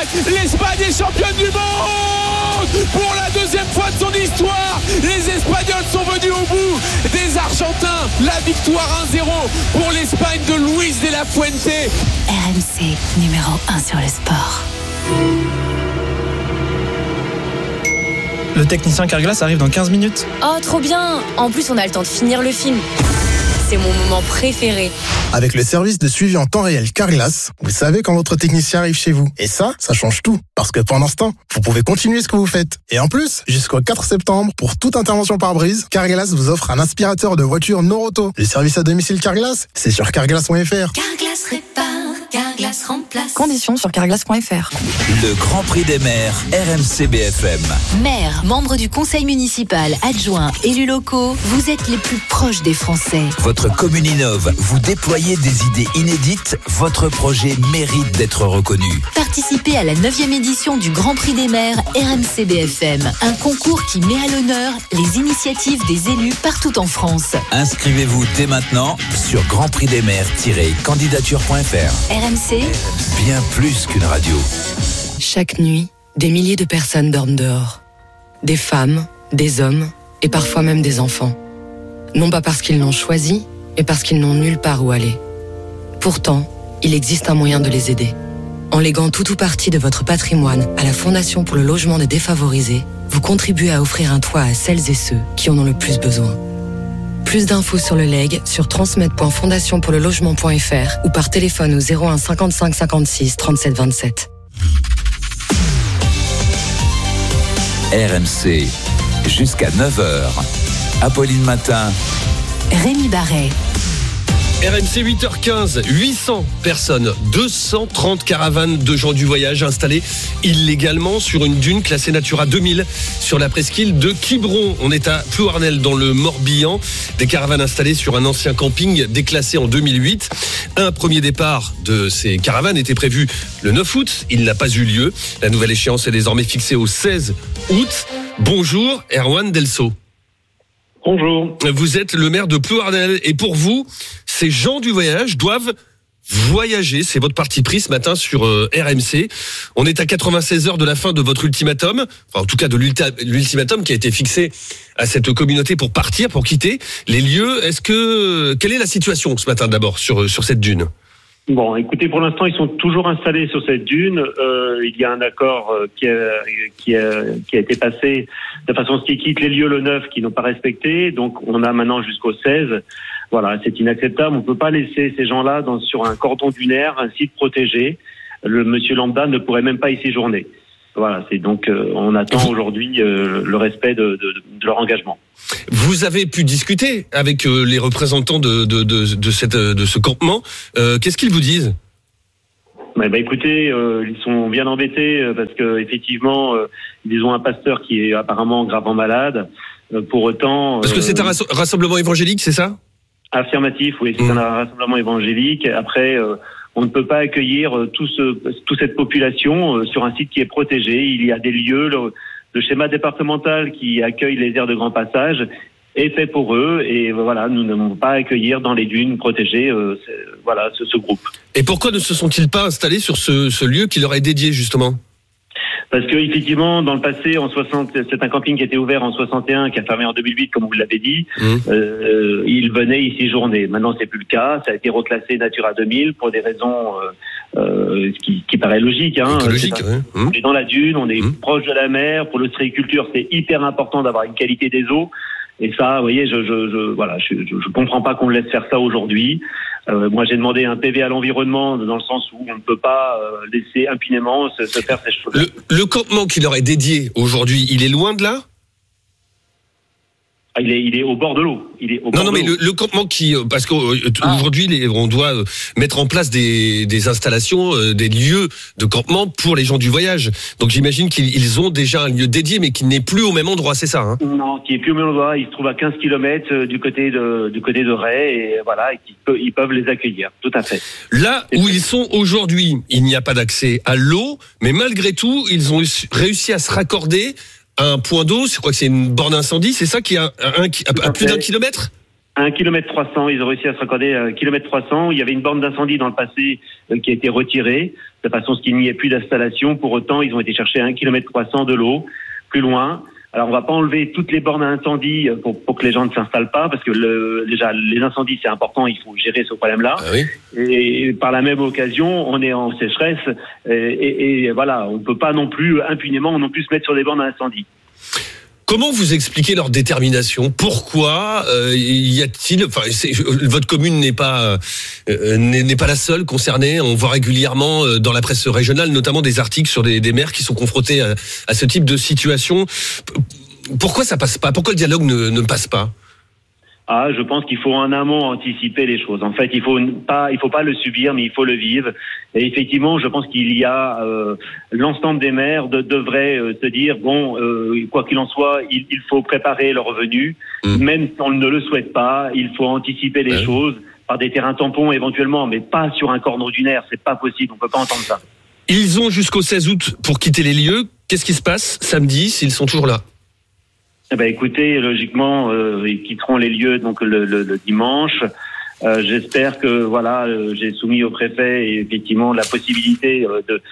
l'Espagne est championne du monde pour la deuxième fois de son histoire. Les Espagnols sont venus au bout des Argentins. La victoire 1-0 pour l'Espagne de Luis de la Fuente. RMC, numéro 1 sur le sport. Le technicien Carglass arrive dans 15 minutes. Oh, trop bien! En plus, on a le temps de finir le film. C'est mon moment préféré. Avec le service de suivi en temps réel Carglass, vous savez quand votre technicien arrive chez vous. Et ça change tout. Parce que pendant ce temps, vous pouvez continuer ce que vous faites. Et en plus, jusqu'au 4 septembre, pour toute intervention par brise, Carglass vous offre un aspirateur de voiture Noroto. Le service à domicile Carglass, c'est sur carglass.fr. Carglass répare, Carglass remplace. Conditions sur carglass.fr. Le Grand Prix des maires, RMC BFM. Maire, membre du conseil municipal, adjoint, élus locaux, vous êtes les plus proches des Français. Votre commune innove, vous déployez des idées inédites, votre projet mérite d'être reconnu. Participez à la 9e édition du Grand Prix des maires RMC BFM, un concours qui met à l'honneur les initiatives des élus partout en France. Inscrivez-vous dès maintenant sur grandprixdesmaires-candidature.fr. RMC, Bien plus qu'une radio. Chaque nuit, des milliers de personnes dorment dehors. Des femmes, des hommes et parfois même des enfants. Non pas parce qu'ils l'ont choisi, mais parce qu'ils n'ont nulle part où aller. Pourtant, il existe un moyen de les aider. En léguant tout ou partie de votre patrimoine à la Fondation pour le logement des défavorisés, vous contribuez à offrir un toit à celles et ceux qui en ont le plus besoin. Plus d'infos sur le legs sur transmet.fondationpourlelogement.fr ou par téléphone au 01 55 56 37 27. RMC, jusqu'à 9h. Apolline Matin. Rémi Barret. RMC 8h15, 800 personnes, 230 caravanes de gens du voyage installées illégalement sur une dune classée Natura 2000 sur la presqu'île de Quiberon. On est à Plouarnel dans le Morbihan. Des caravanes installées sur un ancien camping déclassé en 2008. Un premier départ de ces caravanes était prévu le 9 août. Il n'a pas eu lieu. La nouvelle échéance est désormais fixée au 16 août. Bonjour, Erwan Delso. Bonjour. Vous êtes le maire de Plouarnel et pour vous, ces gens du voyage doivent voyager. C'est votre parti pris ce matin sur RMC. On est à 96 heures de la fin de votre ultimatum, enfin, en tout cas de l'ultimatum qui a été fixé à cette communauté pour partir, pour quitter les lieux. Quelle est la situation ce matin d'abord sur cette dune ? Bon, écoutez, pour l'instant, ils sont toujours installés sur cette dune. Il y a un accord qui a été passé de façon à ce qu'ils quittent les lieux le 9 qui n'ont pas respecté. Donc, on a maintenant jusqu'au 16. Voilà, c'est inacceptable. On ne peut pas laisser ces gens-là sur un cordon dunaire, un site protégé. Le monsieur lambda ne pourrait même pas y séjourner. Voilà, c'est donc on attend aujourd'hui le respect de leur engagement. Vous avez pu discuter avec les représentants de ce campement. Qu'est-ce qu'ils vous disent ? Écoutez, ils sont bien embêtés parce que effectivement, ils ont un pasteur qui est apparemment gravement malade. Pour autant, parce que c'est un rassemblement évangélique, c'est ça ? Affirmatif, oui, c'est un rassemblement évangélique. Après, on ne peut pas accueillir toute cette population sur un site qui est protégé. Il y a des lieux, le schéma départemental qui accueille les aires de grand passage est fait pour eux. Et voilà, nous ne pouvons pas accueillir dans les dunes protégées ce groupe. Et pourquoi ne se sont-ils pas installés sur ce lieu qui leur est dédié justement ? Parce que effectivement, dans le passé, c'est un camping qui était ouvert en 61, qui a fermé en 2008, comme vous l'avez dit. Ils venaient y séjourner. Maintenant, c'est plus le cas. Ça a été reclassé Natura 2000 pour des raisons qui paraît logique. Écologique, on est dans la dune, on est proche de la mer. Pour l'ostréiculture, c'est hyper important d'avoir une qualité des eaux. Et ça, vous voyez, je comprends pas qu'on laisse faire ça aujourd'hui. Moi, j'ai demandé un PV à l'environnement dans le sens où on ne peut pas laisser impunément se faire ces choses. Le campement qui leur est dédié aujourd'hui, il est loin de là ? Il est au bord de l'eau. Non, mais le campement parce qu'aujourd'hui, on doit mettre en place des installations, des lieux de campement pour les gens du voyage. Donc j'imagine qu'ils ont déjà un lieu dédié, mais qui n'est plus au même endroit, c'est ça, hein ? Non, qui est plus au même endroit. Il se trouve à 15 km du côté de Ray, et voilà, ils peuvent les accueillir. Tout à fait. Là où ils sont aujourd'hui, il n'y a pas d'accès à l'eau, mais malgré tout, ils ont réussi à se raccorder un point d'eau, je crois que c'est une borne incendie, c'est ça qui a à plus d'1 kilomètre ? 1 km 300, ils ont réussi à se raccorder à 1 km 300. Il y avait une borne d'incendie dans le passé qui a été retirée, de façon à ce qu'il n'y ait plus d'installation. Pour autant, ils ont été chercher 1 km 300 de l'eau, plus loin. Alors, on va pas enlever toutes les bornes à incendie pour que les gens ne s'installent pas, parce que déjà, les incendies, c'est important, il faut gérer ce problème-là. Ah oui. Et par la même occasion, on est en sécheresse, et voilà, on peut pas non plus, impunément, non plus se mettre sur des bornes à incendie. Comment vous expliquez leur détermination ? Pourquoi y a-t-il votre commune n'est pas la seule concernée. On voit régulièrement dans la presse régionale notamment des articles sur des maires qui sont confrontés à ce type de situation. Pourquoi ça passe pas ? Pourquoi le dialogue ne passe pas ? Je pense qu'il faut en amont anticiper les choses. En fait, il faut pas le subir, mais il faut le vivre. Et effectivement, je pense qu'il y a l'ensemble des maires devraient se dire quoi qu'il en soit, il faut préparer le revenu, même si on ne le souhaite pas. Il faut anticiper les choses par des terrains tampons éventuellement, mais pas sur un cordon dunaire. C'est pas possible. On peut pas entendre ça. Ils ont jusqu'au 16 août pour quitter les lieux. Qu'est-ce qui se passe samedi s'ils sont toujours là ? Écoutez, logiquement, ils quitteront les lieux donc le dimanche. J'espère que j'ai soumis au préfet effectivement la possibilité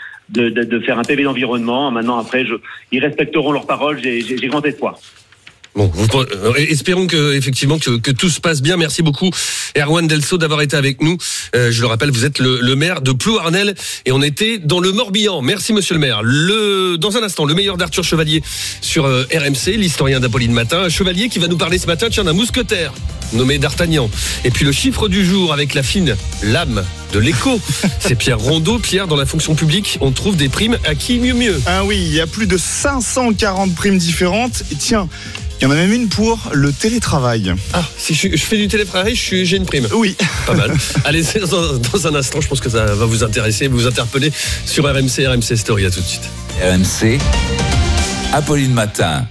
de faire un PV d'environnement. Maintenant, après, ils respecteront leurs paroles. J'ai grand espoir. Bon, espérons que tout se passe bien. Merci beaucoup, Erwan Delso, d'avoir été avec nous. Je le rappelle, vous êtes le maire de Plouarnel et on était dans le Morbihan. Merci, monsieur le maire. Dans un instant, le meilleur d'Arthur Chevalier sur RMC, l'historien d'Apolline Matin. Un chevalier qui va nous parler ce matin, d'un mousquetaire nommé D'Artagnan. Et puis le chiffre du jour avec la fine lame de l'écho. C'est Pierre Rondeau. Pierre, dans la fonction publique, on trouve des primes à qui mieux. Ah oui, il y a plus de 540 primes différentes. Et tiens, il y en a même une pour le télétravail. Si je fais du télétravail, j'ai une prime. Oui. Pas mal. Allez, dans un instant, je pense que ça va vous intéresser, vous interpeller sur RMC Story. À tout de suite. RMC, Apolline Matin.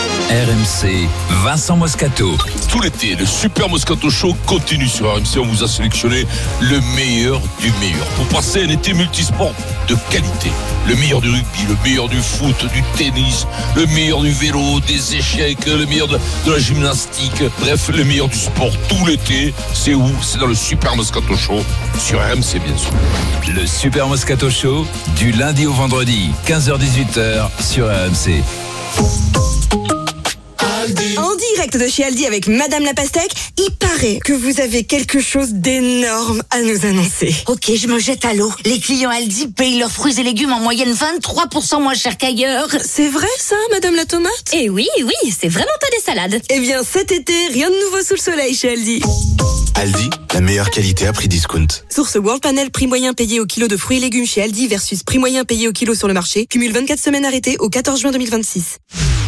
RMC, Vincent Moscato. Tout l'été, le Super Moscato Show continue sur RMC. On vous a sélectionné le meilleur du meilleur pour passer un été multisport de qualité. Le meilleur du rugby, le meilleur du foot, du tennis, le meilleur du vélo, des échecs, le meilleur de la gymnastique. Bref, le meilleur du sport tout l'été. C'est où ? C'est dans le Super Moscato Show sur RMC, bien sûr. Le Super Moscato Show, du lundi au vendredi, 15h-18h sur RMC. En direct de chez Aldi avec Madame la Pastèque, il paraît que vous avez quelque chose d'énorme à nous annoncer. Ok, je me jette à l'eau. Les clients Aldi payent leurs fruits et légumes en moyenne 23% moins cher qu'ailleurs. C'est vrai ça, Madame la Tomate ? Eh oui, c'est vraiment pas des salades. Eh bien cet été, rien de nouveau sous le soleil chez Aldi. Aldi, la meilleure qualité à prix discount. Source World Panel, prix moyen payé au kilo de fruits et légumes chez Aldi versus prix moyen payé au kilo sur le marché. Cumule 24 semaines arrêtées au 14 juin 2026.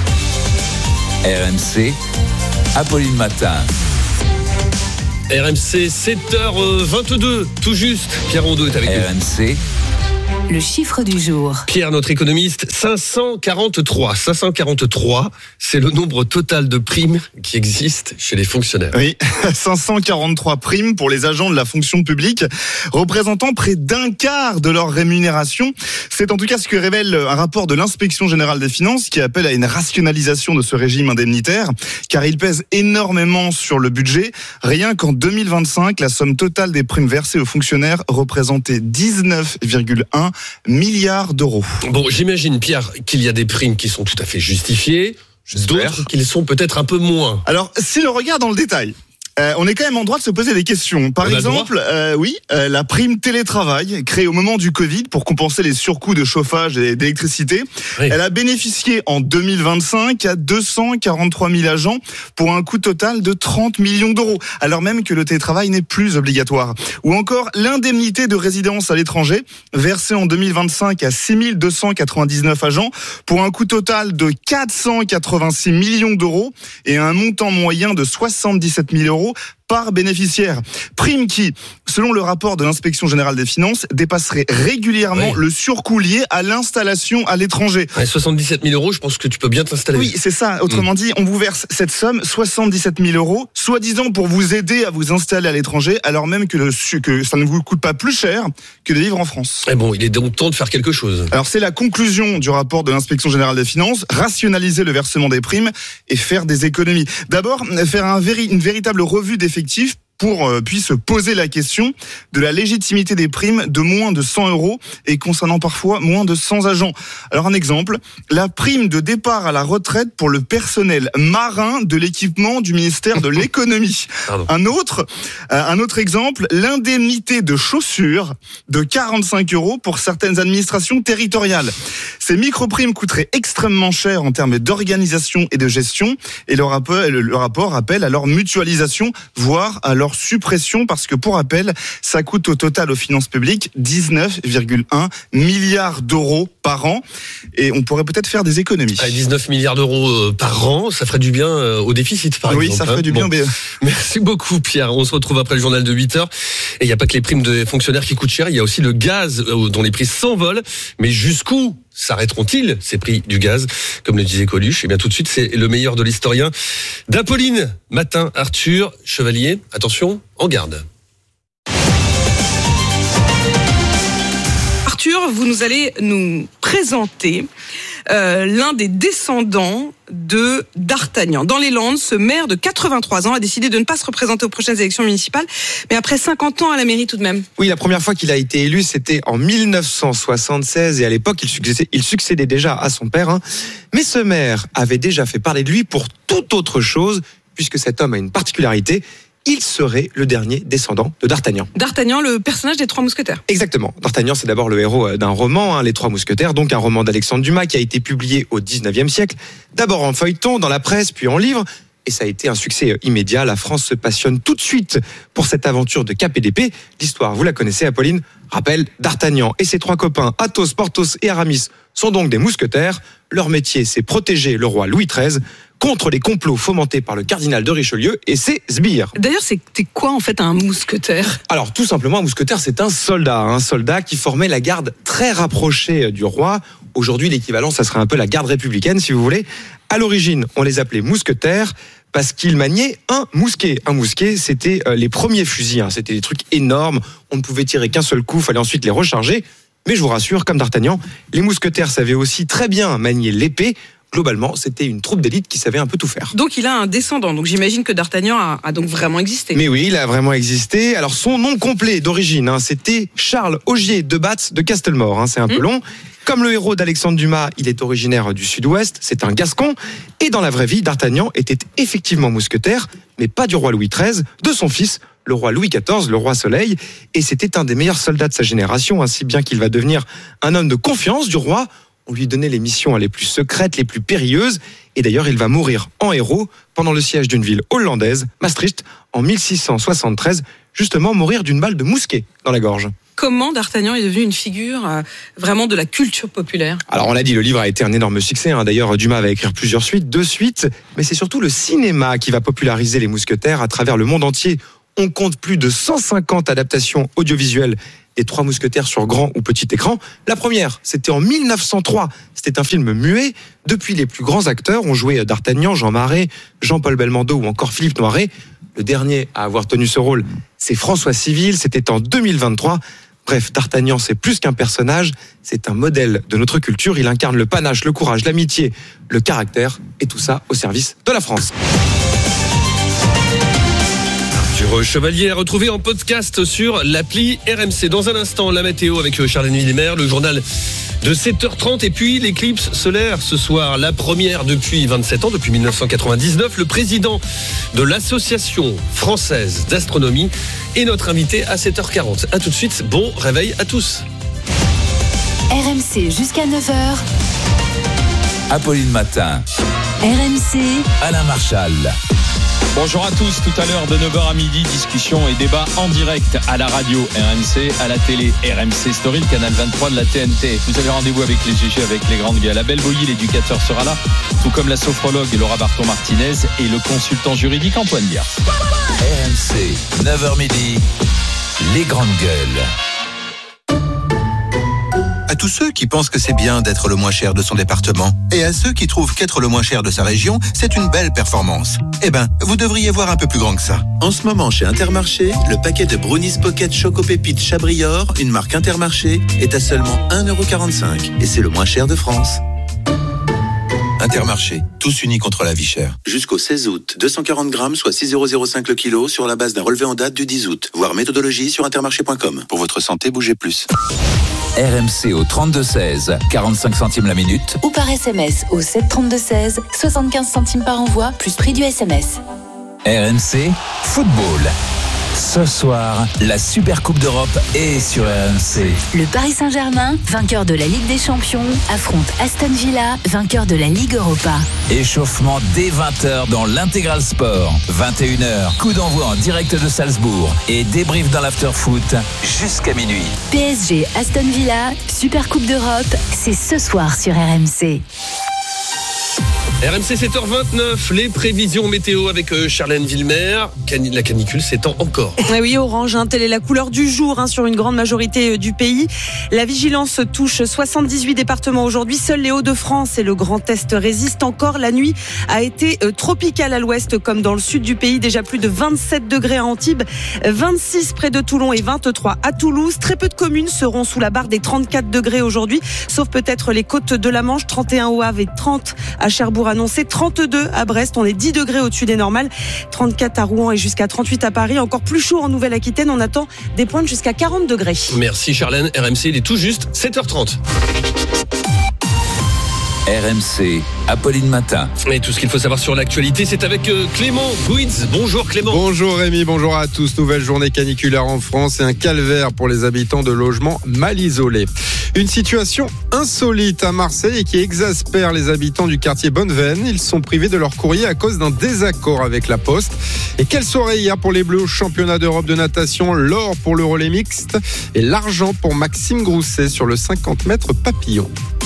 RMC, Apolline Matin. RMC, 7h22, tout juste. Pierre Rondeau est avec nous. RMC. Le chiffre du jour. Pierre, notre économiste, 543. 543, c'est le nombre total de primes qui existent chez les fonctionnaires. Oui, 543 primes pour les agents de la fonction publique, représentant près d'un quart de leur rémunération. C'est en tout cas ce que révèle un rapport de l'Inspection Générale des Finances qui appelle à une rationalisation de ce régime indemnitaire, car il pèse énormément sur le budget. Rien qu'en 2025, la somme totale des primes versées aux fonctionnaires représentait 19,1 milliards d'euros. Bon, j'imagine, Pierre, qu'il y a des primes qui sont tout à fait justifiées, d'autres qui le sont peut-être un peu moins. Alors, si l'on regarde dans le détail, on est quand même en droit de se poser des questions. Par exemple, la prime télétravail créée au moment du Covid pour compenser les surcoûts de chauffage et d'électricité, elle a bénéficié en 2025 à 243 000 agents pour un coût total de 30 millions d'euros, alors même que le télétravail n'est plus obligatoire. Ou encore l'indemnité de résidence à l'étranger, versée en 2025 à 6 299 agents pour un coût total de 486 millions d'euros et un montant moyen de 77 000 euros par bénéficiaire. Prime qui, selon le rapport de l'Inspection Générale des Finances, dépasserait régulièrement le surcoût lié à l'installation à l'étranger. 77 000 euros, je pense que tu peux bien t'installer. Oui, c'est ça. Autrement dit, on vous verse cette somme, 77 000 euros, soi-disant pour vous aider à vous installer à l'étranger, alors même que ça ne vous coûte pas plus cher que de vivre en France. Et bon, il est donc temps de faire quelque chose. Alors c'est la conclusion du rapport de l'Inspection Générale des Finances, rationaliser le versement des primes et faire des économies. D'abord, faire une véritable revue d'effectifs effectif puis se poser la question de la légitimité des primes de moins de 100 € et concernant parfois moins de 100 agents. Alors un exemple, la prime de départ à la retraite pour le personnel marin de l'équipement du ministère de l'économie. Un autre exemple, l'indemnité de chaussures de 45 € pour certaines administrations territoriales. Ces micro-primes coûteraient extrêmement cher en termes d'organisation et de gestion et le rapport appelle à leur mutualisation, voire à leur suppression, parce que pour rappel, ça coûte au total aux finances publiques 19,1 milliards d'euros par an et on pourrait peut-être faire des économies. 19 milliards d'euros par an, ça ferait du bien au déficit par exemple. Oui, ça ferait du bien. Bon. Merci beaucoup Pierre, on se retrouve après le journal de 8h et il n'y a pas que les primes des fonctionnaires qui coûtent cher, il y a aussi le gaz dont les prix s'envolent, mais jusqu'où s'arrêteront-ils ces prix du gaz, comme le disait Coluche? Et bien tout de suite, c'est le meilleur de l'historien d'Apolline Matin, Arthur Chevalier. Attention, en garde. Arthur, vous allez nous présenter l'un des descendants de D'Artagnan. Dans les Landes, ce maire de 83 ans a décidé de ne pas se représenter aux prochaines élections municipales, mais après 50 ans à la mairie tout de même. Oui, la première fois qu'il a été élu, c'était en 1976 et à l'époque, il succédait déjà à son père. Mais ce maire avait déjà fait parler de lui pour toute autre chose, puisque cet homme a une particularité. Il serait le dernier descendant de D'Artagnan. D'Artagnan, le personnage des Trois Mousquetaires. Exactement. D'Artagnan, c'est d'abord le héros d'un roman, Les Trois Mousquetaires, donc un roman d'Alexandre Dumas qui a été publié au 19e siècle, d'abord en feuilleton, dans la presse, puis en livre, et ça a été un succès immédiat. La France se passionne tout de suite pour cette aventure de cap et d'épée. L'histoire, vous la connaissez, Apolline, rappelle D'Artagnan et ses trois copains, Athos, Porthos et Aramis, sont donc des mousquetaires. Leur métier, c'est protéger le roi Louis XIII contre les complots fomentés par le cardinal de Richelieu et ses sbires. D'ailleurs, c'était quoi en fait un mousquetaire ? Alors tout simplement, un mousquetaire, c'est un soldat qui formait la garde très rapprochée du roi. Aujourd'hui, l'équivalent, ça serait un peu la garde républicaine, si vous voulez. À l'origine, on les appelait mousquetaires parce qu'ils maniaient un mousquet. Un mousquet, c'était les premiers fusils. C'était des trucs énormes. On ne pouvait tirer qu'un seul coup, il fallait ensuite les recharger. Mais je vous rassure, comme D'Artagnan, les mousquetaires savaient aussi très bien manier l'épée. Globalement, c'était une troupe d'élite qui savait un peu tout faire. Donc il a un descendant, donc j'imagine que D'Artagnan a donc vraiment existé. Mais oui, il a vraiment existé. Alors son nom complet d'origine, c'était Charles Augier de Batz de Castelmore. C'est un peu long. Comme le héros d'Alexandre Dumas, il est originaire du sud-ouest, c'est un Gascon. Et dans la vraie vie, D'Artagnan était effectivement mousquetaire, mais pas du roi Louis XIII, de son fils, le roi Louis XIV, le roi Soleil. Et c'était un des meilleurs soldats de sa génération, si bien qu'il va devenir un homme de confiance du roi. On lui donnait les missions les plus secrètes, les plus périlleuses. Et d'ailleurs, il va mourir en héros pendant le siège d'une ville hollandaise, Maastricht, en 1673, justement mourir d'une balle de mousquet dans la gorge. Comment D'Artagnan est devenu une figure vraiment de la culture populaire ? Alors on l'a dit, le livre a été un énorme succès. D'ailleurs, Dumas va écrire plusieurs suites, 2 suites. Mais c'est surtout le cinéma qui va populariser les mousquetaires à travers le monde entier. On compte plus de 150 adaptations audiovisuelles des Trois Mousquetaires sur grand ou petit écran. La première, c'était en 1903. C'était un film muet. Depuis, les plus grands acteurs ont joué D'Artagnan, Jean Marais, Jean-Paul Belmondo ou encore Philippe Noiret. Le dernier à avoir tenu ce rôle, c'est François Civil. C'était en 2023. Bref, D'Artagnan, c'est plus qu'un personnage. C'est un modèle de notre culture. Il incarne le panache, le courage, l'amitié, le caractère et tout ça au service de la France. Chevalier à retrouver en podcast sur l'appli RMC. Dans un instant, la météo avec Charlène Willemer, le journal de 7h30 et puis l'éclipse solaire ce soir, la première depuis 27 ans, depuis 1999. Le président de l'Association française d'astronomie est notre invité à 7h40. A tout de suite, bon réveil à tous. RMC jusqu'à 9h. Apolline Matin. RMC. Alain Marchal. Bonjour à tous, tout à l'heure de 9h à midi, discussion et débat en direct à la radio RMC, à la télé RMC Story, le canal 23 de la TNT. Vous avez rendez-vous avec les GG, avec les grandes gueules. Abel Boilly, l'éducateur, sera là, tout comme la sophrologue Laura Barton-Martinez et le consultant juridique Antoine Biard. RMC, 9h midi, les grandes gueules. À tous ceux qui pensent que c'est bien d'être le moins cher de son département, et à ceux qui trouvent qu'être le moins cher de sa région, c'est une belle performance. Eh ben, vous devriez voir un peu plus grand que ça. En ce moment, chez Intermarché, le paquet de Brownies Pocket Choco Pépites Chabrior, une marque Intermarché, est à seulement 1,45 €. Et c'est le moins cher de France. Intermarché, tous unis contre la vie chère. Jusqu'au 16 août, 240 grammes, soit 6,05 € le kilo, sur la base d'un relevé en date du 10 août. Voir méthodologie sur intermarché.com. Pour votre santé, bougez plus. RMC au 32-16, 45 centimes la minute. Ou par SMS au 732-16, 75 centimes par envoi, plus prix du SMS. RMC Football. Ce soir, la Super Coupe d'Europe est sur RMC. Le Paris Saint-Germain, vainqueur de la Ligue des Champions, affronte Aston Villa, vainqueur de la Ligue Europa. Échauffement dès 20h dans l'Intégral Sport. 21h, coup d'envoi en direct de Salzbourg et débrief dans l'after-foot jusqu'à minuit. PSG Aston Villa, Super Coupe d'Europe, c'est ce soir sur RMC. RMC 7h29, les prévisions météo avec Charlène Villemer. La canicule s'étend encore. Oui, orange, telle est la couleur du jour sur une grande majorité du pays. La vigilance touche 78 départements aujourd'hui. Seuls les Hauts-de-France et le Grand Est résistent encore. La nuit a été tropicale à l'ouest comme dans le sud du pays. Déjà plus de 27 degrés à Antibes, 26 près de Toulon et 23 à Toulouse. Très peu de communes seront sous la barre des 34 degrés aujourd'hui, sauf peut-être les côtes de la Manche. 31 au Havre et 30 à Cherbourg annoncé, 32 à Brest, on est 10 degrés au-dessus des normales, 34 à Rouen et jusqu'à 38 à Paris, encore plus chaud en Nouvelle-Aquitaine, on attend des pointes jusqu'à 40 degrés. Merci Charlène, RMC il est tout juste 7h30. RMC, Apolline Matin. Et tout ce qu'il faut savoir sur l'actualité, c'est avec Clément Gouitz. Bonjour Clément. Bonjour Rémi, bonjour à tous. Nouvelle journée caniculaire en France et un calvaire pour les habitants de logements mal isolés. Une situation insolite à Marseille et qui exaspère les habitants du quartier Bonneveine. Ils sont privés de leur courrier à cause d'un désaccord avec la Poste. Et quelle soirée hier pour les Bleus au championnat d'Europe de natation, l'or pour le relais mixte et l'argent pour Maxime Grousset sur le 50 mètres papillon.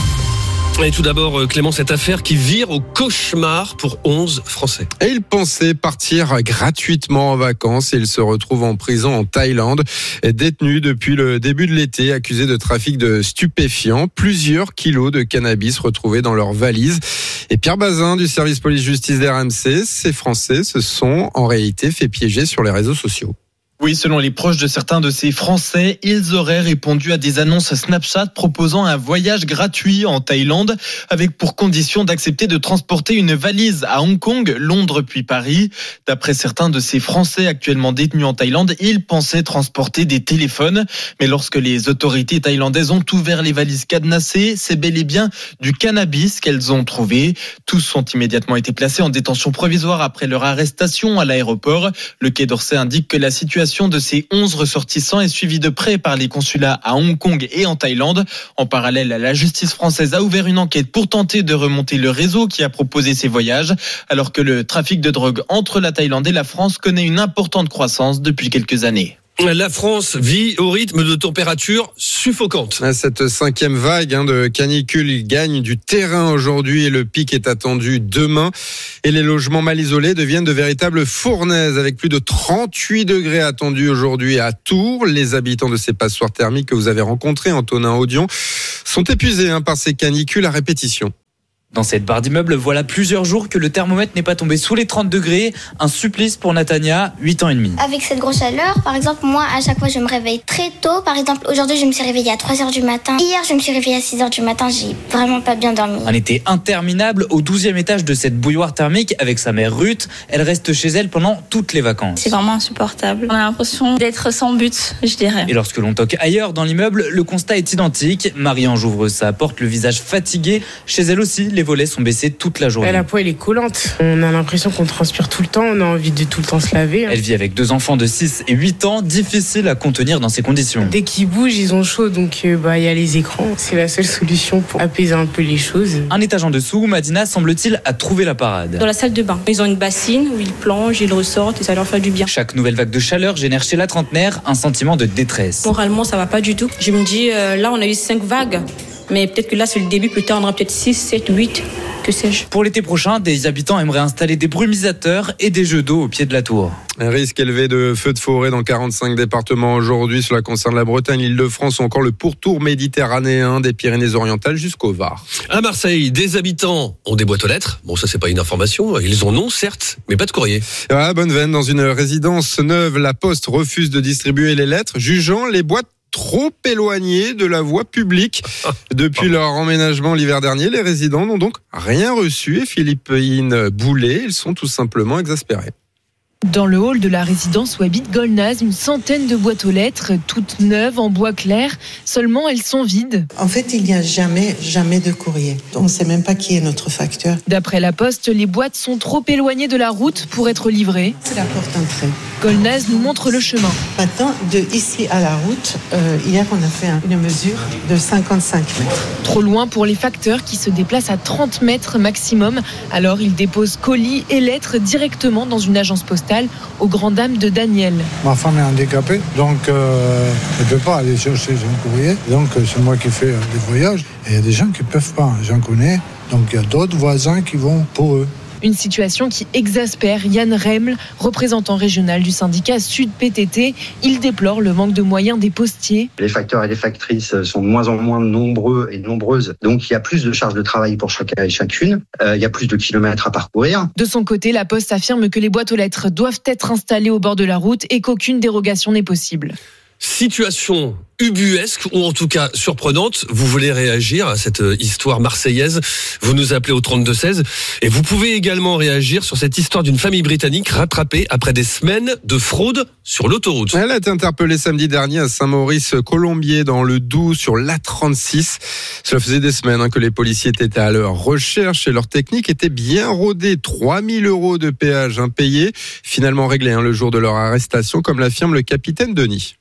Et tout d'abord, Clément, cette affaire qui vire au cauchemar pour 11 Français. Et ils pensaient partir gratuitement en vacances et ils se retrouvent en prison en Thaïlande, détenus depuis le début de l'été, accusés de trafic de stupéfiants. Plusieurs kilos de cannabis retrouvés dans leurs valises. Et Pierre Bazin du service police-justice d'RMC, ces Français se sont en réalité fait piéger sur les réseaux sociaux. Oui, selon les proches de certains de ces Français, ils auraient répondu à des annonces Snapchat proposant un voyage gratuit en Thaïlande avec pour condition d'accepter de transporter une valise à Hong Kong, Londres puis Paris. D'après certains de ces Français actuellement détenus en Thaïlande, ils pensaient transporter des téléphones. Mais lorsque les autorités thaïlandaises ont ouvert les valises cadenassées, c'est bel et bien du cannabis qu'elles ont trouvé. Tous ont immédiatement été placés en détention provisoire après leur arrestation à l'aéroport. Le Quai d'Orsay indique que la situation de ces 11 ressortissants est suivie de près par les consulats à Hong Kong et en Thaïlande. En parallèle, la justice française a ouvert une enquête pour tenter de remonter le réseau qui a proposé ces voyages, alors que le trafic de drogue entre la Thaïlande et la France connaît une importante croissance depuis quelques années. La France vit au rythme de températures suffocantes. Cette 5e vague de canicule gagne du terrain aujourd'hui et le pic est attendu demain. Et les logements mal isolés deviennent de véritables fournaises avec plus de 38 degrés attendus aujourd'hui à Tours. Les habitants de ces passoires thermiques que vous avez rencontrés, Antonin Audion, sont épuisés par ces canicules à répétition. Dans cette barre d'immeuble, voilà plusieurs jours que le thermomètre n'est pas tombé sous les 30 degrés. Un supplice pour Natania, 8 ans et demi. Avec cette grosse chaleur, par exemple, moi, à chaque fois, je me réveille très tôt. Par exemple, aujourd'hui, je me suis réveillée à 3h du matin. Hier, je me suis réveillée à 6h du matin. J'ai vraiment pas bien dormi. Un été interminable au 12e étage de cette bouilloire thermique avec sa mère Ruth. Elle reste chez elle pendant toutes les vacances. C'est vraiment insupportable. On a l'impression d'être sans but, je dirais. Et lorsque l'on toque ailleurs dans l'immeuble, le constat est identique. Marie-Ange ouvre sa porte, le visage fatigué. Chez elle aussi, les volets sont baissés toute la journée. La peau, elle est collante. On a l'impression qu'on transpire tout le temps. On a envie de tout le temps se laver. Elle vit avec 2 enfants de 6 et 8 ans. Difficile à contenir dans ces conditions. Dès qu'ils bougent, ils ont chaud. Donc, y a les écrans. C'est la seule solution pour apaiser un peu les choses. Un étage en dessous, Madina, semble-t-il, a trouvé la parade. Dans la salle de bain. Ils ont une bassine où ils plongent, ils ressortent et ça leur fait du bien. Chaque nouvelle vague de chaleur génère chez la trentenaire un sentiment de détresse. Moralement, ça va pas du tout. Je me dis, là, on a eu 5 vagues. Mais peut-être que là, c'est le début. Plus tard, on aura peut-être 6, 7, 8. Que sais-je. Pour l'été prochain, des habitants aimeraient installer des brumisateurs et des jeux d'eau au pied de la tour. Un risque élevé de feux de forêt dans 45 départements aujourd'hui. Cela concerne la Bretagne, l'Île-de-France ou encore le pourtour méditerranéen des Pyrénées-Orientales jusqu'au Var. À Marseille, des habitants ont des boîtes aux lettres. Bon, ça, c'est pas une information. Ils en ont, certes, mais pas de courrier. À Bonneveine, dans une résidence neuve, la Poste refuse de distribuer les lettres, jugeant les boîtes trop éloignés de la voie publique. Depuis leur emménagement l'hiver dernier, les résidents n'ont donc rien reçu. Et Philippine Boulet, ils sont tout simplement exaspérés. Dans le hall de la résidence où habite Golnaz, une centaine de boîtes aux lettres, toutes neuves en bois clair. Seulement, elles sont vides. En fait, il n'y a jamais de courrier. On ne sait même pas qui est notre facteur. D'après la Poste, les boîtes sont trop éloignées de la route pour être livrées. C'est la porte d'entrée. Golnaz nous montre le chemin. Maintenant, de ici à la route, hier, on a fait une mesure de 55 mètres. Trop loin pour les facteurs qui se déplacent à 30 mètres maximum. Alors, ils déposent colis et lettres directement dans une agence postale aux grandes dames de Daniel. Ma femme est handicapée, donc elle ne peut pas aller chercher son courrier. Donc c'est moi qui fais les voyages. Et il y a des gens qui ne peuvent pas, j'en connais. Donc il y a d'autres voisins qui vont pour eux. Une situation qui exaspère Yann Reml, représentant régional du syndicat Sud PTT. Il déplore le manque de moyens des postiers. Les facteurs et les factrices sont de moins en moins nombreux et nombreuses. Donc il y a plus de charges de travail pour chacun et chacune. Il y a plus de kilomètres à parcourir. De son côté, la Poste affirme que les boîtes aux lettres doivent être installées au bord de la route et qu'aucune dérogation n'est possible. Situation ubuesque ou en tout cas surprenante. Vous voulez réagir à cette histoire marseillaise, vous nous appelez au 32-16 et vous pouvez également réagir sur cette histoire d'une famille britannique rattrapée après des semaines de fraude sur l'autoroute. Elle a été interpellée samedi dernier à Saint-Maurice-Colombier dans le Doubs sur l'A36. Cela faisait des semaines que les policiers étaient à leur recherche et leur technique était bien rodée. 3 000 € de péage impayés, finalement réglés le jour de leur arrestation, comme l'affirme le capitaine Denis.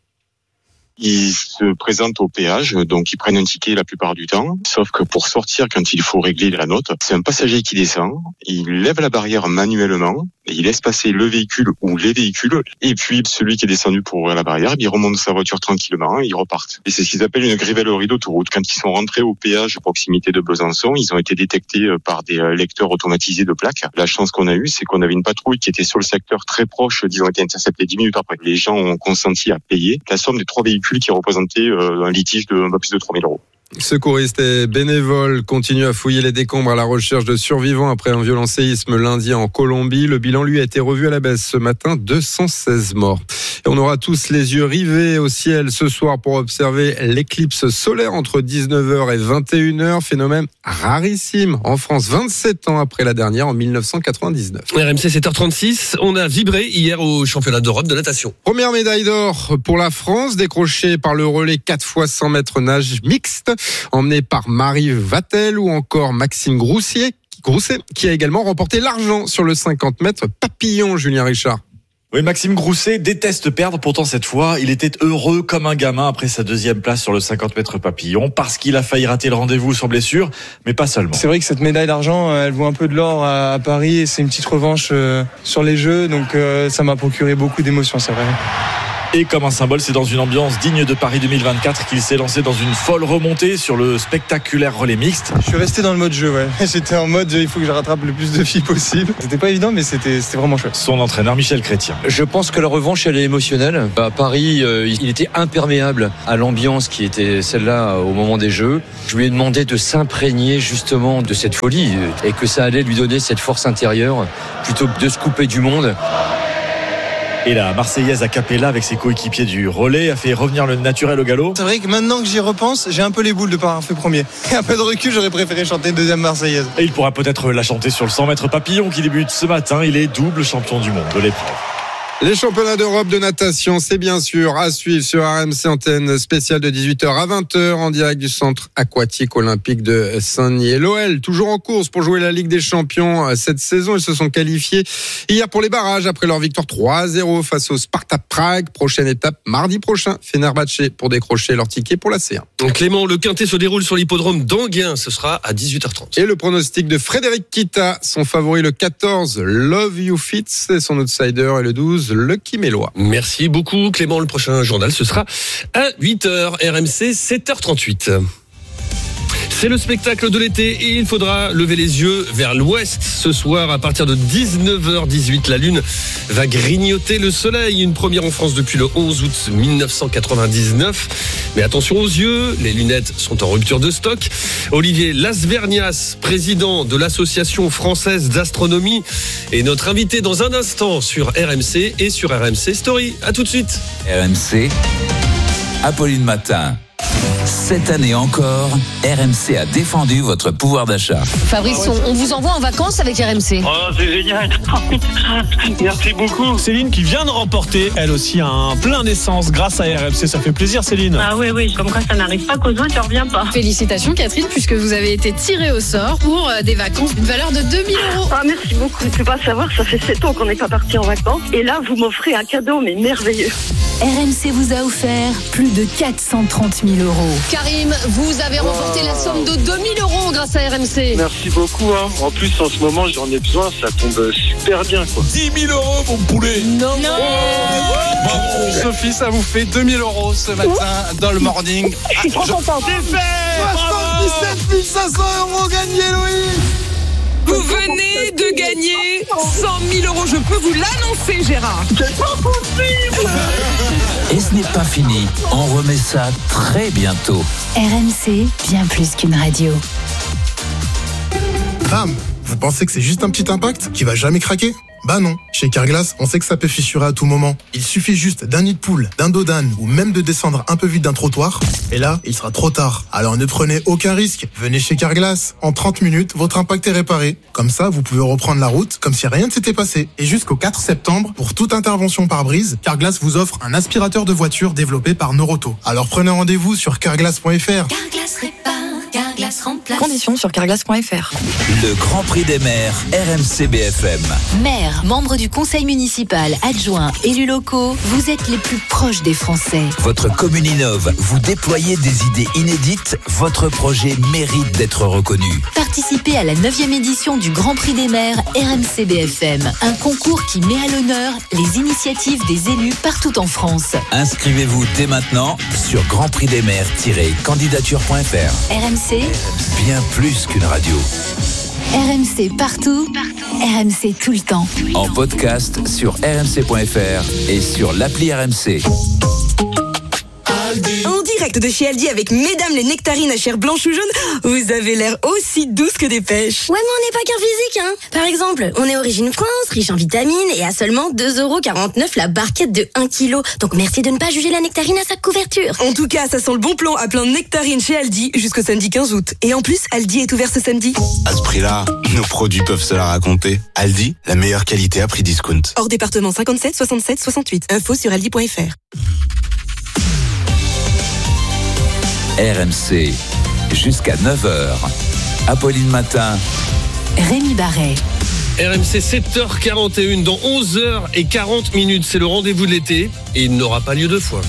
Ils se présentent au péage, donc ils prennent un ticket la plupart du temps. Sauf que pour sortir, quand il faut régler la note, c'est un passager qui descend, il lève la barrière manuellement, et il laisse passer le véhicule ou les véhicules, et puis celui qui est descendu pour ouvrir la barrière, il remonte sa voiture tranquillement et ils repartent. Et c'est ce qu'ils appellent une grivellerie d'autoroute. Quand ils sont rentrés au péage à proximité de Besançon, ils ont été détectés par des lecteurs automatisés de plaques. La chance qu'on a eue, c'est qu'on avait une patrouille qui était sur le secteur très proche, ils ont été interceptés 10 minutes après. Les gens ont consenti à payer la somme des 3 véhicules qui représentait un litige de un peu plus de 3 000 €. Secouristes et bénévoles continuent à fouiller les décombres à la recherche de survivants après un violent séisme lundi en Colombie. Le bilan, lui, a été revu à la baisse ce matin, 216 morts. Et on aura tous les yeux rivés au ciel ce soir pour observer l'éclipse solaire entre 19h et 21h. Phénomène rarissime en France, 27 ans après la dernière en 1999. RMC 7h36, on a vibré hier au championnat d'Europe de natation. Première médaille d'or pour la France, décrochée par le relais 4x100 mètres nage mixte, emmené par Marie Vatel ou encore Maxime Grousset, qui a également remporté l'argent sur le 50 mètres papillon, Julien Richard. Oui, Maxime Grousset déteste perdre, pourtant cette fois, il était heureux comme un gamin après sa deuxième place sur le 50 mètres papillon, parce qu'il a failli rater le rendez-vous sur blessure, mais pas seulement. C'est vrai que cette médaille d'argent, elle vaut un peu de l'or à Paris, et c'est une petite revanche sur les Jeux, donc ça m'a procuré beaucoup d'émotions, c'est vrai. Et comme un symbole, c'est dans une ambiance digne de Paris 2024 qu'il s'est lancé dans une folle remontée sur le spectaculaire relais mixte. Je suis resté dans le mode jeu, ouais. J'étais en mode il faut que je rattrape le plus de filles possible. C'était pas évident, mais c'était vraiment chouette. Son entraîneur Michel Chrétien. Je pense que la revanche, elle est émotionnelle. À Paris, il était imperméable à l'ambiance qui était celle-là au moment des Jeux. Je lui ai demandé de s'imprégner justement de cette folie et que ça allait lui donner cette force intérieure plutôt que de se couper du monde. Et la Marseillaise a capella avec ses coéquipiers du relais a fait revenir le naturel au galop. C'est vrai que maintenant que j'y repense, j'ai un peu les boules de pas avoir fait premier. Et un peu de recul, j'aurais préféré chanter une deuxième Marseillaise. Et il pourra peut-être la chanter sur le 100 mètres papillon qui débute ce matin. Il est double champion du monde de l'épreuve. Les championnats d'Europe de natation, c'est bien sûr à suivre sur RMC, antenne spéciale de 18h à 20h en direct du centre aquatique olympique de Saint-Denis. L'OL, toujours en course pour jouer la Ligue des Champions cette saison. Ils se sont qualifiés hier pour les barrages après leur victoire 3-0 face au Sparta Prague. Prochaine étape, mardi prochain, Fenerbahçe pour décrocher leur ticket pour la C1. Donc Clément, le quintet se déroule sur l'hippodrome d'Anguin. Ce sera à 18h30. Et le pronostic de Frédéric Kita, son favori le 14, Love You Fits, et son outsider et le 12, Lucky Mélois. Merci beaucoup Clément. Le prochain journal, ce sera à 8h. RMC 7h38. C'est le spectacle de l'été et il faudra lever les yeux vers l'ouest ce soir à partir de 19h18. La lune va grignoter le soleil, une première en France depuis le 11 août 1999. Mais attention aux yeux, les lunettes sont en rupture de stock. Olivier Lasvernias, président de l'Association française d'astronomie, est notre invité dans un instant sur RMC et sur RMC Story. À tout de suite. RMC, Apolline Matin. Cette année encore, RMC a défendu votre pouvoir d'achat. Fabrice, on vous envoie en vacances avec RMC. Oh, c'est génial. Merci beaucoup. Céline qui vient de remporter, elle aussi, un plein d'essence grâce à RMC. Ça fait plaisir, Céline. Ah oui, comme quoi ça n'arrive pas qu'aux autres, ça revient pas. Félicitations, Catherine, puisque vous avez été tirée au sort pour des vacances d'une valeur de 2 000 €. Ah, merci beaucoup. Tu peux pas savoir, ça fait 7 ans qu'on n'est pas parti en vacances. Et là, vous m'offrez un cadeau, mais merveilleux. RMC vous a offert plus de 430 000 €. Karim, vous avez remporté la somme de 2 000 € grâce à RMC. Merci beaucoup. En plus, en ce moment, j'en ai besoin. Ça tombe super bien, quoi. 10 000 €, mon poulet. Non. Bravo. Sophie, ça vous fait 2 000 € ce matin dans le morning. Je suis trop content. C'est fait. 77 500 € gagnés, Louis. Vous venez de gagner 100 000 €. Je peux vous l'annoncer, Gérard. C'est pas possible. Et ce n'est pas fini. On remet ça très bientôt. RMC, bien plus qu'une radio. Bam! Vous pensez que c'est juste un petit impact qui va jamais craquer? Bah non. Chez Carglass, on sait que ça peut fissurer à tout moment. Il suffit juste d'un nid de poule, d'un dos d'âne ou même de descendre un peu vite d'un trottoir. Et là, il sera trop tard. Alors ne prenez aucun risque. Venez chez Carglass. En 30 minutes, votre impact est réparé. Comme ça, vous pouvez reprendre la route comme si rien ne s'était passé. Et jusqu'au 4 septembre, pour toute intervention par brise, Carglass vous offre un aspirateur de voiture développé par Noroto. Alors prenez rendez-vous sur carglass.fr. Carglass répare, Carglass remplace. Conditions sur carglass.fr. Le Grand Prix des maires, RMC BFM. Maire, membre du conseil municipal, adjoint, élus locaux, vous êtes les plus proches des Français. Votre commune innove, vous déployez des idées inédites, votre projet mérite d'être reconnu. Participez à la 9e édition du Grand Prix des maires RMC BFM, un concours qui met à l'honneur les initiatives des élus partout en France. Inscrivez-vous dès maintenant sur grandprixdesmaires-candidature.fr. RMC, Bien plus qu'une radio. RMC partout, RMC tout le temps. En podcast sur rmc.fr et sur l'appli RMC. En direct de chez Aldi avec Mesdames les nectarines à chair blanche ou jaune, vous avez l'air aussi douce que des pêches. Ouais, mais on n'est pas qu'un physique, hein. Par exemple, on est Origine France, riche en vitamines et à seulement 2,49 € la barquette de 1 kg. Donc merci de ne pas juger la nectarine à sa couverture. En tout cas, ça sent le bon plan à plein de nectarines chez Aldi jusqu'au samedi 15 août. Et en plus, Aldi est ouvert ce samedi. À ce prix-là, nos produits peuvent se la raconter. Aldi, la meilleure qualité à prix discount. Hors département 57 67 68. Info sur aldi.fr. RMC, jusqu'à 9h. Apolline Matin. Rémi Barret. RMC 7h41, dans 11h40, c'est le rendez-vous de l'été et il n'aura pas lieu deux fois.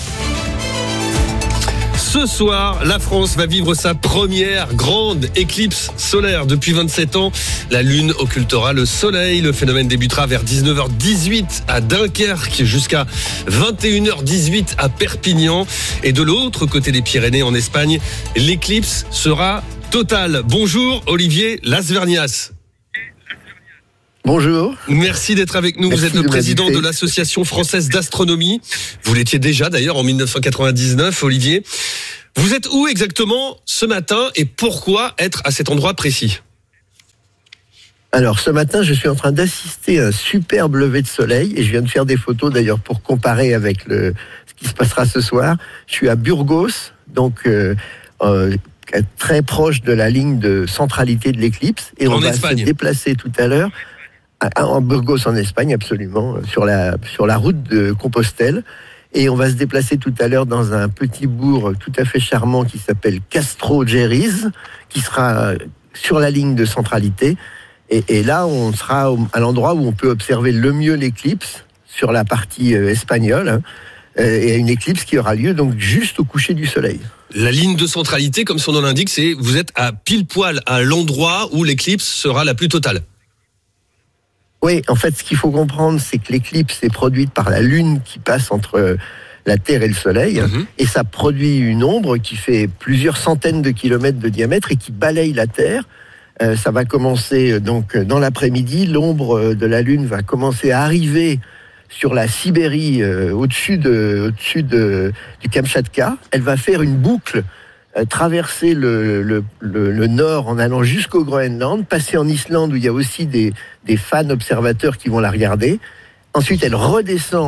Ce soir, la France va vivre sa première grande éclipse solaire. Depuis 27 ans, la Lune occultera le Soleil. Le phénomène débutera vers 19h18 à Dunkerque, jusqu'à 21h18 à Perpignan. Et de l'autre côté des Pyrénées, en Espagne, l'éclipse sera totale. Bonjour Olivier Lasvernias. Bonjour. Merci d'être avec nous. Vous êtes le président de l'Association française d'astronomie. Vous l'étiez déjà d'ailleurs en 1999, Olivier. Vous êtes où exactement ce matin et pourquoi être à cet endroit précis ? Alors ce matin, je suis en train d'assister à un superbe lever de soleil et je viens de faire des photos d'ailleurs pour comparer avec ce qui se passera ce soir. Je suis à Burgos, donc très proche de la ligne de centralité de l'éclipse et on va se déplacer tout à l'heure. En Burgos, en Espagne, absolument, sur la route de Compostelle. Et on va se déplacer tout à l'heure dans un petit bourg tout à fait charmant qui s'appelle Castro Geriz, qui sera sur la ligne de centralité. Et là, on sera à l'endroit où on peut observer le mieux l'éclipse, sur la partie espagnole, et une éclipse qui aura lieu donc juste au coucher du soleil. La ligne de centralité, comme son nom l'indique, c'est vous êtes à pile poil à l'endroit où l'éclipse sera la plus totale. Oui, en fait, ce qu'il faut comprendre, c'est que l'éclipse est produite par la Lune qui passe entre la Terre et le Soleil, et ça produit une ombre qui fait plusieurs centaines de kilomètres de diamètre et qui balaye la Terre. Ça va commencer donc dans l'après-midi. L'ombre de la Lune va commencer à arriver sur la Sibérie, au-dessus du Kamchatka. Elle va faire une boucle, traverser le nord en allant jusqu'au Groenland, passer en Islande où il y a aussi des fans observateurs qui vont la regarder. Ensuite, elle redescend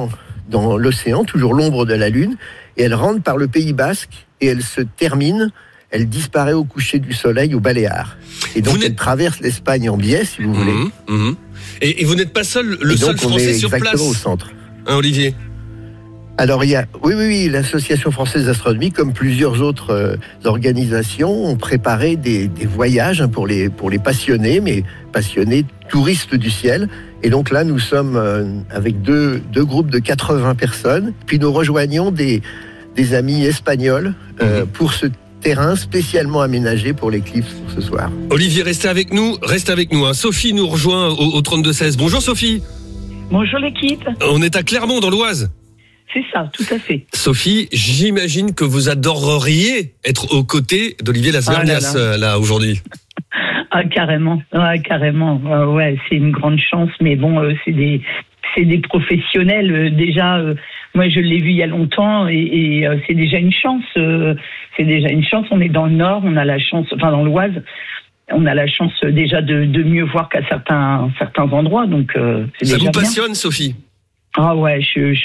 dans l'océan, toujours l'ombre de la Lune, et elle rentre par le Pays Basque et elle disparaît au coucher du soleil aux Baléares. Et donc elle traverse l'Espagne en biais, si vous voulez. Et vous n'êtes pas seul, seul Français sur place. Exactement au centre. Hein, Olivier? Alors il y a, oui, l'Association française d'astronomie, comme plusieurs autres organisations, ont préparé des voyages pour les passionnés, mais passionnés touristes du ciel. Et donc là, nous sommes avec deux groupes de 80 personnes. Puis nous rejoignons des amis espagnols pour ce terrain spécialement aménagé pour l'éclipse pour ce soir. Olivier, restez avec nous. Hein. Sophie nous rejoint au 32-16. Bonjour Sophie. Bonjour l'équipe. On est à Clermont dans l'Oise. C'est ça, tout à fait. Sophie, j'imagine que vous adoreriez être aux côtés d'Olivier Lasvernias là aujourd'hui. Ah carrément. Ouais, c'est une grande chance, mais bon, c'est des professionnels déjà. Moi, je l'ai vu il y a longtemps et c'est déjà une chance. On est dans le Nord, on a la chance, enfin dans l'Oise, on a la chance déjà de mieux voir qu'à certains endroits. Donc c'est ça déjà vous passionne, bien. Sophie? Ah ouais,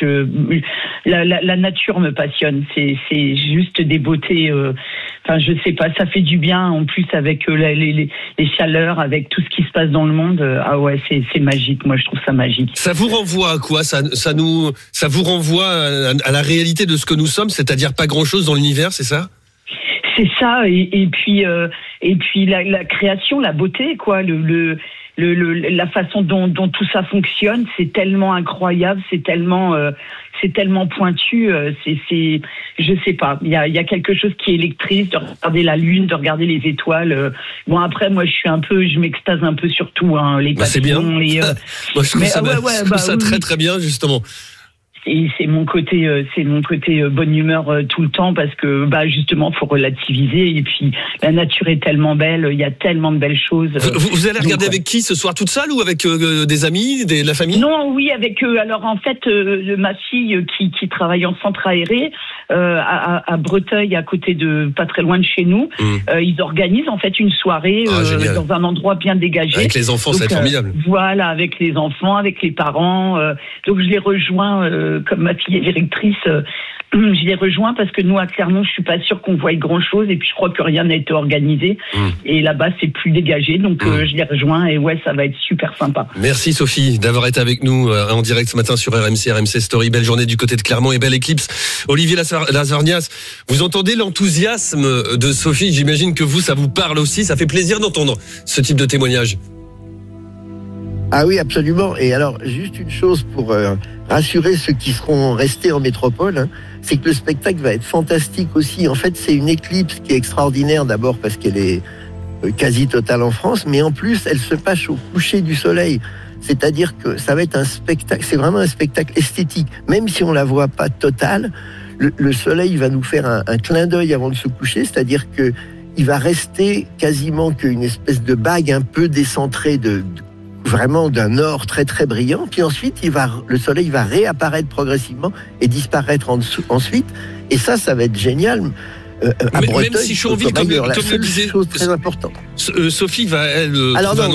la nature me passionne. C'est juste des beautés. Enfin, je sais pas, ça fait du bien. En plus, avec les chaleurs, avec tout ce qui se passe dans le monde. Ah ouais, c'est magique. Moi, je trouve ça magique. Ça vous renvoie à quoi? Ça vous renvoie à la réalité de ce que nous sommes, c'est-à-dire pas grand-chose dans l'univers, c'est ça? C'est ça. Et puis la création, la beauté, quoi. La façon dont tout ça fonctionne, c'est tellement incroyable, c'est tellement pointu, je sais pas, il y a quelque chose qui électrise de regarder la lune, de regarder les étoiles. Bon après moi je m'extase un peu sur tout, hein, les papillons, c'est bien. Moi je trouve ça très très bien justement. Et c'est mon côté bonne humeur tout le temps parce que justement faut relativiser et puis la nature est tellement belle, il y a tellement de belles choses. Vous allez regarder avec qui ce soir, toute seule ou avec des amis, de la famille? Non, oui, avec alors en fait ma fille qui travaille en centre aéré à Breteuil, à côté de pas très loin de chez nous, ils organisent en fait une soirée dans un endroit bien dégagé. Avec les enfants, ça va être formidable. Voilà, avec les enfants, avec les parents. Donc je les rejoins. Comme ma fille est directrice, je les rejoins parce que nous à Clermont, je suis pas sûre qu'on voie grand chose et puis je crois que rien n'a été organisé et là-bas c'est plus dégagé, donc je les rejoins et ouais, ça va être super sympa. Merci Sophie d'avoir été avec nous en direct ce matin sur RMC Story. Belle journée du côté de Clermont et belle éclipse. Olivier Lasvernias, vous entendez l'enthousiasme de Sophie? J'imagine que vous, ça vous parle aussi. Ça fait plaisir d'entendre ce type de témoignage. Ah oui, absolument. Et alors, juste une chose pour rassurer ceux qui seront restés en métropole, c'est que le spectacle va être fantastique aussi. En fait, c'est une éclipse qui est extraordinaire d'abord parce qu'elle est quasi totale en France, mais en plus, elle se passe au coucher du soleil. C'est-à-dire que ça va être un spectacle, c'est vraiment un spectacle esthétique. Même si on la voit pas totale, le soleil va nous faire un clin d'œil avant de se coucher, c'est-à-dire que il va rester quasiment qu'une espèce de bague un peu décentrée vraiment d'un or très très brillant, puis ensuite le soleil va réapparaître progressivement et disparaître ensuite, et ça va être génial. À Breteuil, même si Chauville, comme la seule disait, chose très importante. Sophie va alors non,